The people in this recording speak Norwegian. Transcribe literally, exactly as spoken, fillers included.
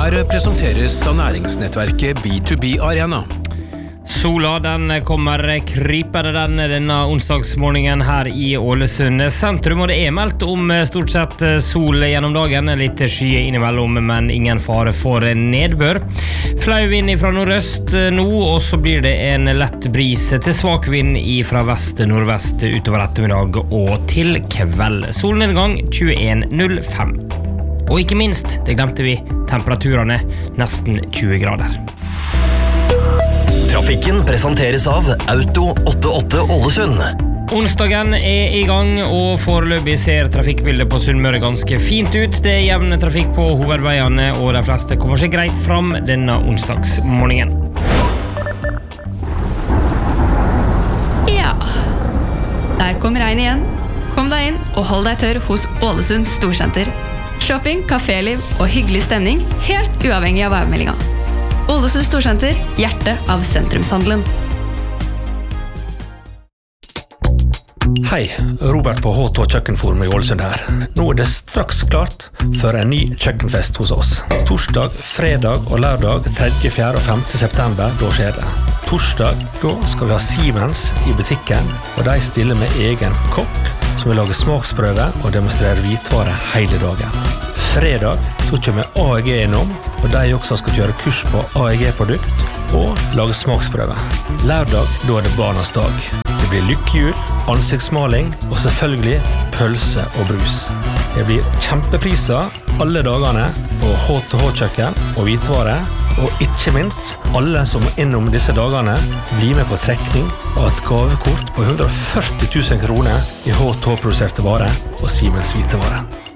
Her presenteres av næringsnettverket B to B Arena. Sola, den kommer krypende den denne onsdagsmorgenen her i Ålesund sentrum, og det er meldt om stort sett sol gjennom dagen, litt skye innimellom, men ingen fare for nedbør. Flau vind fra nordøst nå, og så blir det en lett bris til svak vind fra vest-nordvest utover ettermiddag og til kveld. Solnedgang tjueen null fem. Og ikke minst, det glemte vi, temperaturene nesten tjue grader. Trafikken presenteres av Auto åttiåtte Ålesund. Onsdagen er i gang, og foreløpig ser trafikkbildet på Sunnmøre ganske fint ut. Det er jevn trafikk på hovedveiene, og de fleste kommer seg greit fram denne onsdagsmorgenen. Ja, der kom regn igjen. Kom deg inn og hold deg tørr hos Ålesund Storsenter. Shopping, kaféliv og hyggelig stemning, helt uavhengig av værmeldinga. Ålesund Storsenter, hjertet av sentrumshandelen. Hei, Robert på H to Kjøkkenforum i Ålesund her. Nå er det straks klart for en ny kjøkkenfest hos oss. Torsdag, fredag og lørdag tredje, fjerde og femte september, da skjer det. Torsdag, da skal vi ha Siemens i butikken, og de stiller med egen kokk som vil lage smaksprøve og demonstrere hvitvare hele dagen. Fredag så kommer A E G innom, og de også skal kjøre kurs på A E G-produkt og lage smaksprøve. Lørdag, da er det barnas dag. Det blir lykkehjul, ansiktsmaling og selvfølgelig pølse og brus. Det blir kjempepriser alle dagene på H to H-kjøkken og hvitvare, og ikke minst alle som er innom disse dagene blir med på trekning av et gavekort på hundre og førti tusen kroner i H to H-produserte varer og Siemens hvitevare.